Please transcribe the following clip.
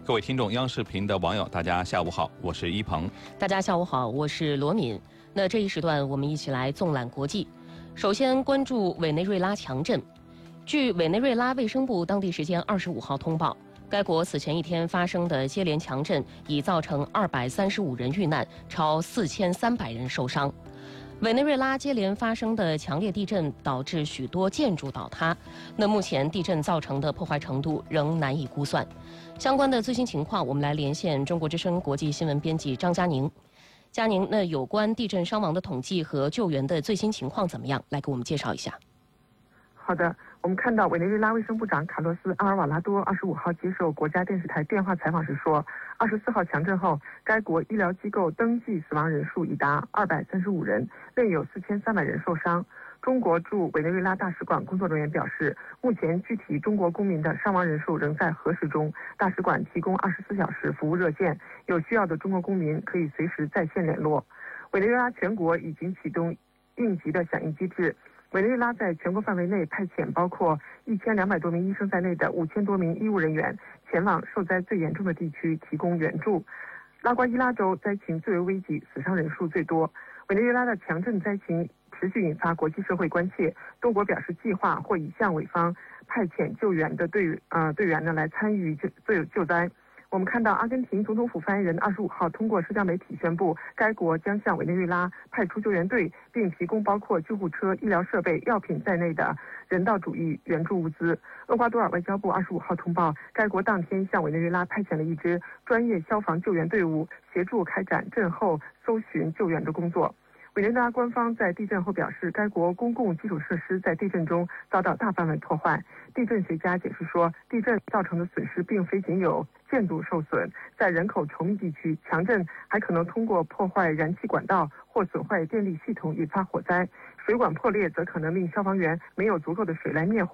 各位听众，央视频的网友，大家下午好，我是一鹏。 大家下午好，我是罗敏。那这一时段我们一起来纵览国际。首先关注委内瑞拉强震。据委内瑞拉卫生部当地时间25号通报，该国此前一天发生的接连强震已造成235人遇难，超4300人受伤。委内瑞拉接连发生的强烈地震导致许多建筑倒塌，那目前地震造成的破坏程度仍难以估算。相关的最新情况，我们来连线中国之声国际新闻编辑张佳宁。佳宁，那有关地震伤亡的统计和救援的最新情况怎么样？来给我们介绍一下。 好的，我们看到委内瑞拉卫生部长卡洛斯·阿尔瓦拉多25号接受国家电视台电话采访时说，24号强震后，该国医疗机构登记死亡人数已达235人，另有4300人受伤。中国驻委内瑞拉大使馆工作人员表示，目前具体中国公民的伤亡人数仍在核实中，大使馆提供24小时服务热线，有需要的中国公民可以随时在线联络。委内瑞拉全国已经启动应急的响应机制。委内瑞拉在全国范围内派遣包括1200多名医生在内的5000多名医务人员前往受灾最严重的地区提供援助。拉瓜伊拉州灾情最为危急，死伤人数最多。委内瑞拉的强震灾情持续引发国际社会关切，多国表示计划或已向委方派遣救援的队员来参与救灾。我们看到阿根廷总统府发言人25号通过社交媒体宣布，该国将向委内瑞拉派出救援队，并提供包括救护车、医疗设备、药品在内的人道主义援助物资。厄瓜多尔外交部25号通报，该国当天向委内瑞拉派遣了一支专业消防救援队伍，协助开展震后搜寻救援的工作。委内瑞拉官方在地震后表示，该国公共基础设施在地震中遭到大范围破坏。地震学家解释说，地震造成的损失并非仅有建筑受损，在人口稠密地区，强震还可能通过破坏燃气管道或损坏电力系统引发火灾。水管破裂则可能令消防员没有足够的水来灭火。